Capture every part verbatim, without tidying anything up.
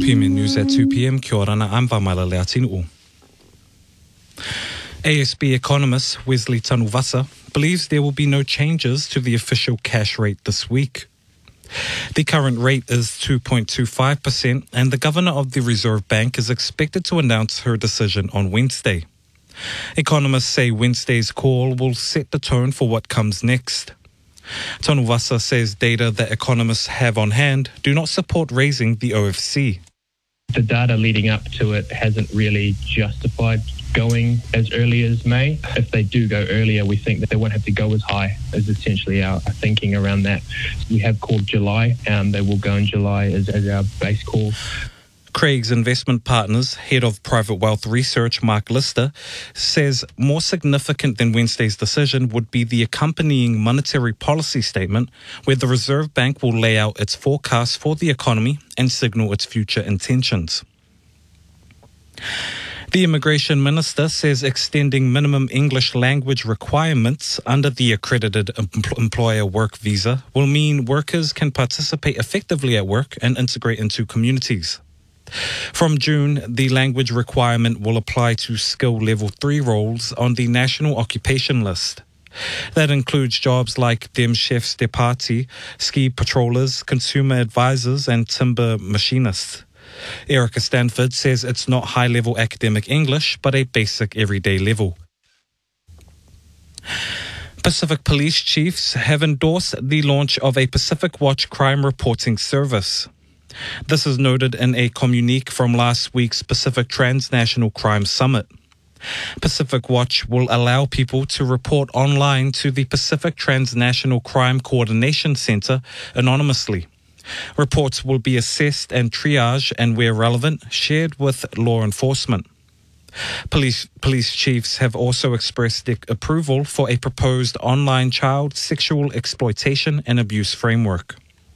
P M N News at two p.m. Kia ora, I'm Vamaila Leatinu. A S B economist Wesley Tanuvasa believes there will be no changes to the official cash rate this week. The current rate is two point two five percent and the Governor of the Reserve Bank is expected to announce her decision on Wednesday. Economists say Wednesday's call will set the tone for what comes next. Tanuvasa says data that economists have on hand do not support raising the O F C. The data leading up to it hasn't really justified going as early as May. If they do go earlier, we think that they won't have to go as high, is essentially our thinking around that. We have called July, and they will go in July as, as our base call. Craig's Investment Partners, Head of Private Wealth Research, Mark Lister, says more significant than Wednesday's decision would be the accompanying monetary policy statement, where the Reserve Bank will lay out its forecast for the economy and signal its future intentions. The Immigration Minister says extending minimum English language requirements under the accredited employer work visa will mean workers can participate effectively at work and integrate into communities. From June, the language requirement will apply to skill level three roles on the National Occupation List. That includes jobs like dem chefs de partie, ski patrollers, consumer advisors and timber machinists. Erica Stanford says it's not high-level academic English, but a basic everyday level. Pacific Police chiefs have endorsed the launch of a Pacific Watch crime reporting service. This is noted in a communique from last week's Pacific Transnational Crime Summit. Pacific Watch will allow people to report online to the Pacific Transnational Crime Coordination Center anonymously. Reports will be assessed and triaged and, where relevant, shared with law enforcement. Police, police chiefs have also expressed their approval for a proposed online child sexual exploitation and abuse framework.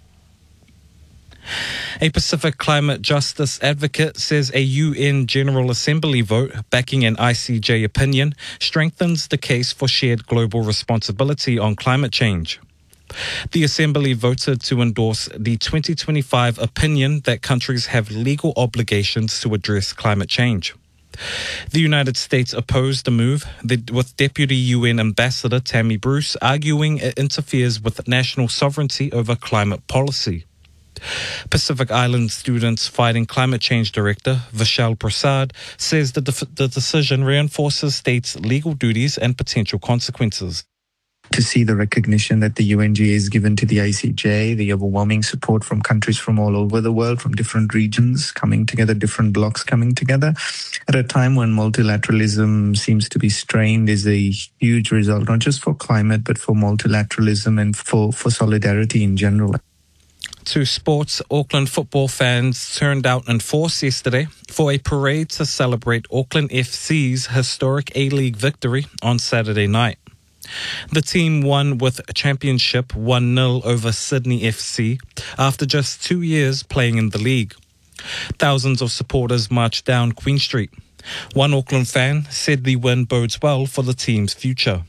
A Pacific climate justice advocate says a U N General Assembly vote backing an I C J opinion strengthens the case for shared global responsibility on climate change. The Assembly voted to endorse the twenty twenty-five opinion that countries have legal obligations to address climate change. The United States opposed the move, with Deputy U N Ambassador Tammy Bruce arguing it interferes with national sovereignty over climate policy. Pacific Island Students Fighting Climate Change Director Vishal Prasad says the, de- the decision reinforces states' legal duties and potential consequences. To see the recognition that the U N G A is given to the I C J, the overwhelming support from countries from all over the world, from different regions coming together, different blocs coming together, at a time when multilateralism seems to be strained, is a huge result, not just for climate, but for multilateralism and for, for solidarity in general. To sports, Auckland football fans turned out in force yesterday for a parade to celebrate Auckland F C's historic A-League victory on Saturday night. The team won with a championship one nil over Sydney F C after just two years playing in the league. Thousands of supporters marched down Queen Street. One Auckland fan said the win bodes well for the team's future.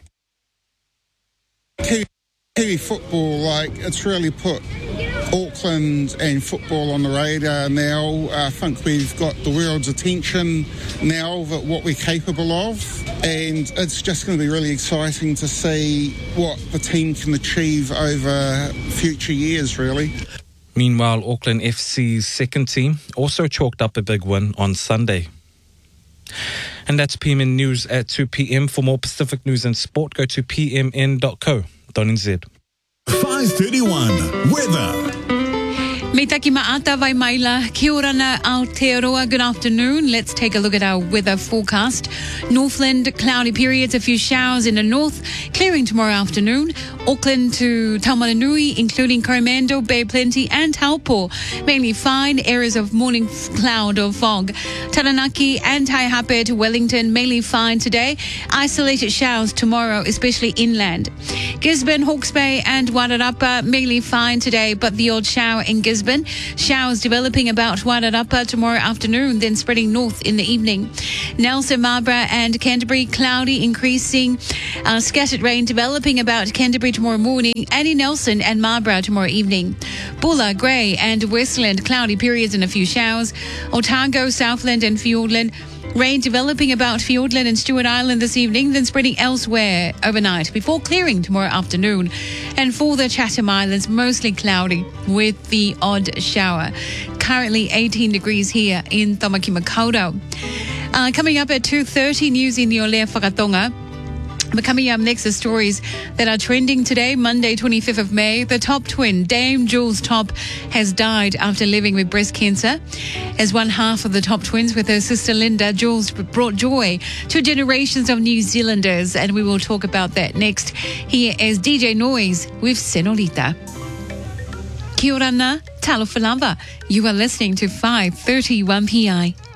Kiwi, Kiwi football, like, it's really put Auckland and football on the radar now. I think we've got the world's attention now of what we're capable of, and it's just going to be really exciting to see what the team can achieve over future years, really. Meanwhile, Auckland F C's second team also chalked up a big win on Sunday. And that's P M N News at two p.m. For more Pacific news and sport, go to p m n dot co dot n z. five thirty-one weather. Me taki maata vai maila, kia ora na Aotearoa, good afternoon. Let's take a look at our weather forecast. Northland, cloudy periods, a few showers in the north, clearing tomorrow afternoon. Auckland to Taumaranui, including Coromandel, Bay Plenty and Taupo, mainly fine, areas of morning cloud or fog. Taranaki and Taihape to Wellington, mainly fine today. Isolated showers tomorrow, especially inland. Gisborne, Hawke's Bay and Wairarapa, mainly fine today, but the odd shower in Gisborne Brisbane. Showers developing about Wairarapa tomorrow afternoon, then spreading north in the evening. Nelson, Marlborough and Canterbury, cloudy, increasing. Uh, scattered rain developing about Canterbury tomorrow morning. And in Nelson and Marlborough tomorrow evening. Bulla, Grey and Westland, cloudy periods and a few showers. Otago, Southland and Fiordland. Rain developing about Fiordland and Stewart Island this evening, then spreading elsewhere overnight before clearing tomorrow afternoon. And for the Chatham Islands, mostly cloudy with the odd shower. Currently eighteen degrees here in Tamaki Makaurau. Uh, coming up at two thirty, news in the Olea Whakatonga. But coming up next are stories that are trending today, Monday, twenty-fifth of May. The top twin, Dame Jules Top, has died after living with breast cancer. As one half of the top twins with her sister Linda, Jules brought joy to generations of New Zealanders, and we will talk about that next. Here is D J Noise with Senorita. Kia ora na, talo for lava. You are listening to five thirty-one P I.